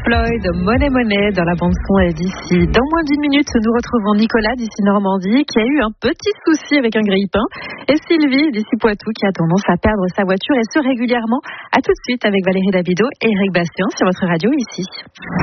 Floyd, Money Money dans la bande-son d'ici. Dans moins d'une minute, nous retrouvons Nicolas d'ici Normandie qui a eu un petit souci avec un grille-pain et Sylvie d'ici Poitou qui a tendance à perdre sa voiture et ce régulièrement. À tout de suite avec Valérie Dabido et Eric Bastien sur votre radio ici.